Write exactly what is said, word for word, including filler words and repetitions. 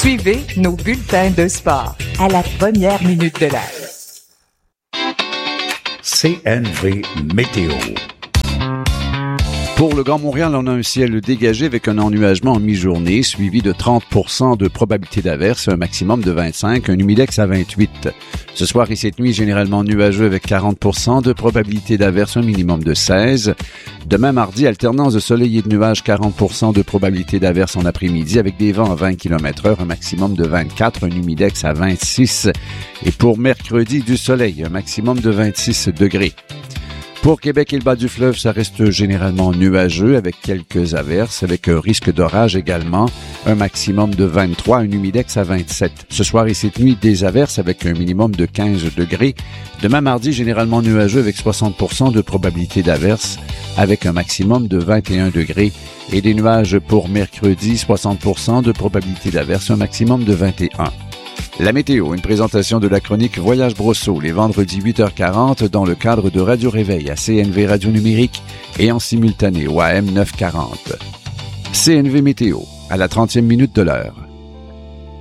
Suivez nos bulletins de sport à la première minute de l'heure. C N V Météo. Pour le Grand Montréal, on a un ciel dégagé avec un ennuagement en mi-journée, suivi de trente pour cent de probabilité d'averse, un maximum de vingt-cinq, un humidex à vingt-huit. Ce soir et cette nuit, généralement nuageux avec quarante pour cent de probabilité d'averse, un minimum de seize. Demain, mardi, alternance de soleil et de nuages, quarante pour cent de probabilité d'averse en après-midi avec des vents à vingt kilomètres heure, un maximum de vingt-quatre, un humidex à vingt-six. Et pour mercredi, du soleil, un maximum de vingt-six degrés. Pour Québec et le bas du fleuve, ça reste généralement nuageux avec quelques averses, avec un risque d'orage également, un maximum de vingt-trois, un humidex à vingt-sept. Ce soir et cette nuit, des averses avec un minimum de quinze degrés. Demain mardi, généralement nuageux avec soixante pour cent de probabilité d'averse, avec un maximum de vingt et un degrés. Et des nuages pour mercredi, soixante pour cent de probabilité d'averse, un maximum de vingt et un. La météo, une présentation de la chronique Voyage Brosseau, les vendredis huit heures quarante dans le cadre de Radio Réveil à C N V Radio Numérique et en simultané au A M neuf cent quarante. C N V Météo, à la trentième minute de l'heure.